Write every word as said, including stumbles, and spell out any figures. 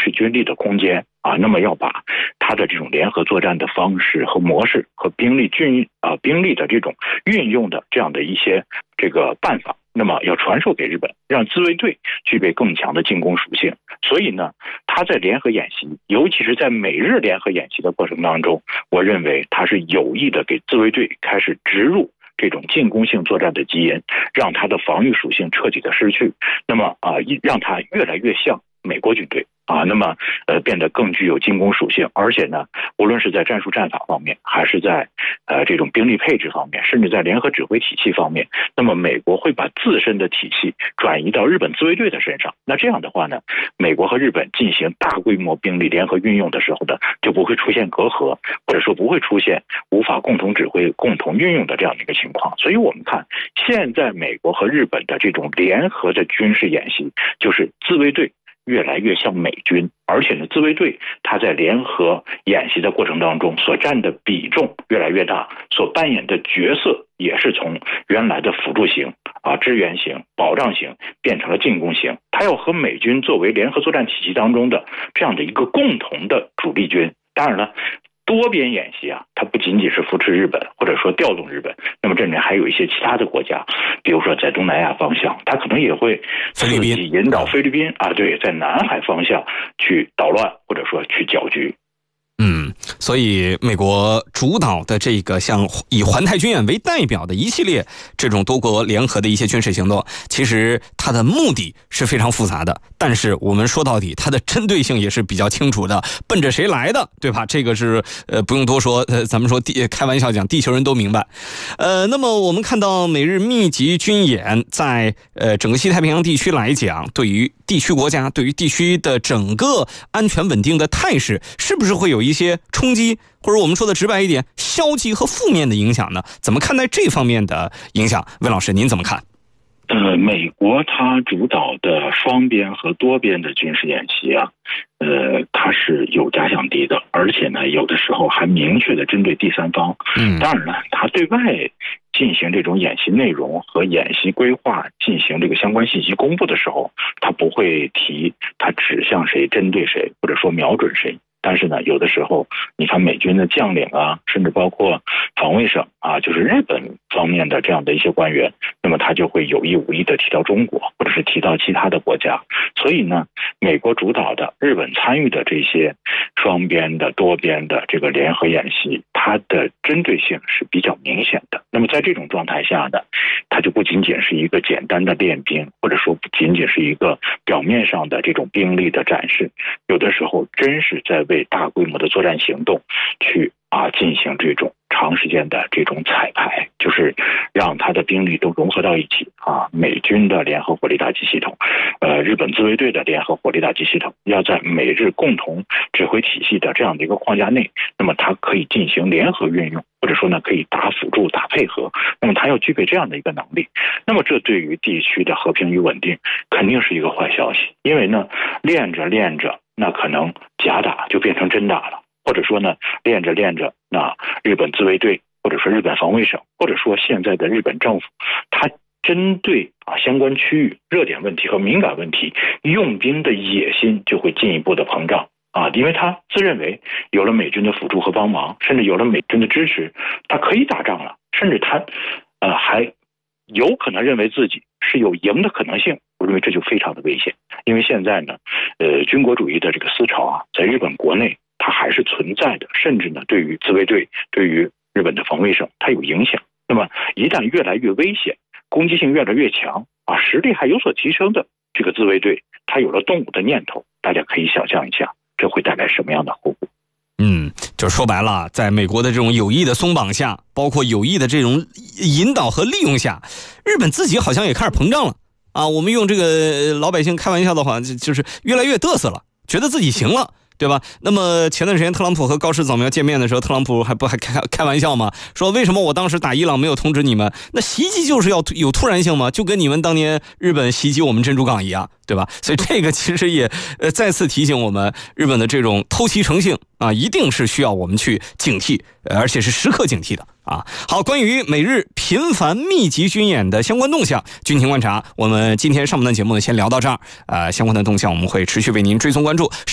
事军力的空间啊，那么要把它的这种联合作战的方式和模式和兵力军啊兵力的这种运用的这样的一些这个办法，那么要传授给日本，让自卫队具备更强的进攻属性。所以呢，他在联合演习，尤其是在美日联合演习的过程当中，我认为他是有意的给自卫队开始植入这种进攻性作战的基因，让它的防御属性彻底的失去，那么啊，让它越来越像美国军队啊，那么呃变得更具有进攻属性，而且呢，无论是在战术战法方面，还是在呃这种兵力配置方面，甚至在联合指挥体系方面，那么美国会把自身的体系转移到日本自卫队的身上。那这样的话呢，美国和日本进行大规模兵力联合运用的时候呢，就不会出现隔阂，或者说不会出现无法共同指挥、共同运用的这样的一个情况。所以我们看现在美国和日本的这种联合的军事演习，就是自卫队越来越像美军，而且呢，自卫队它在联合演习的过程当中所占的比重越来越大，所扮演的角色也是从原来的辅助型啊、支援型、保障型变成了进攻型。它要和美军作为联合作战体系当中的这样的一个共同的主力军。当然了，多边演习啊，它不仅仅是扶持日本或者说调动日本，那么这里面还有一些其他的国家，比如说在东南亚方向，它可能也会刺激引导菲律宾啊，对，在南海方向去捣乱或者说去搅局。 嗯，所以美国主导的这个像以环太军演为代表的一系列这种多国联合的一些军事行动，其实它的目的是非常复杂的，但是我们说到底它的针对性也是比较清楚的，奔着谁来的，对吧？这个是呃不用多说，呃咱们说地开玩笑讲地球人都明白。呃那么我们看到美日密集军演在呃整个西太平洋地区来讲，对于地区国家，对于地区的整个安全稳定的态势，是不是会有一些冲击，或者我们说的直白一点，消极和负面的影响呢？怎么看待这方面的影响？温老师您怎么看？ 呃，美国它主导的双边和多边的军事演习啊，呃，它是有假想敌的，而且呢，有的时候还明确的针对第三方。嗯，当然了，它对外进行这种演习内容和演习规划进行这个相关信息公布的时候，它不会提它指向谁、针对谁，或者说瞄准谁。但是呢，有的时候你看美军的将领啊，甚至包括防卫省啊，就是日本方面的这样的一些官员，那么他就会有意无意的提到中国，或者是提到其他的国家。所以呢，美国主导的、日本参与的这些双边的、多边的这个联合演习，它的针对性是比较明显的。那么在这种状态下呢，它就不仅仅是一个简单的练兵，或者说不仅仅是一个表面上的这种兵力的展示，有的时候真是在为大规模的作战行动去啊进行这种长时间的这种彩排，就是让他的兵力都融合到一起啊。美军的联合火力打击系统，呃，日本自卫队的联合火力打击系统，要在美日共同指挥体系的这样的一个框架内，那么它可以进行联合运用，或者说呢可以打辅助、打配合。那么它要具备这样的一个能力，那么这对于地区的和平与稳定肯定是一个坏消息，因为呢练着练着，那可能假打就变成真打了。或者说呢，练着练着，那日本自卫队，或者说日本防卫省，或者说现在的日本政府，它针对啊相关区域热点问题和敏感问题，用兵的野心就会进一步的膨胀啊，因为他自认为有了美军的辅助和帮忙，甚至有了美军的支持，他可以打仗了，甚至他呃还有可能认为自己是有赢的可能性。我认为这就非常的危险，因为现在呢，呃，军国主义的这个思潮啊，在日本国内它还是存在的，甚至呢，对于自卫队、对于日本的防卫省，它有影响。那么，一旦越来越危险，攻击性越来越强啊，实力还有所提升的这个自卫队，它有了动武的念头，大家可以想象一下，这会带来什么样的后果？ 嗯，就说白了，在美国的这种有意的松绑下，包括有意的这种引导和利用下，日本自己好像也开始膨胀了啊。我们用这个老百姓开玩笑的话，就是越来越嘚瑟了，觉得自己行了。对吧？那么前段时间特朗普和高市早苗见面的时候，特朗普还不还开开玩笑吗？说为什么我当时打伊朗没有通知你们？那袭击就是要有突然性嘛，就跟你们当年日本袭击我们珍珠港一样，对吧？所以这个其实也呃再次提醒我们，日本的这种偷袭成性啊，一定是需要我们去警惕，而且是时刻警惕的啊。好，关于美日频繁密集军演的相关动向，军情观察，我们今天上半段节目呢先聊到这儿，呃，相关的动向我们会持续为您追踪关注。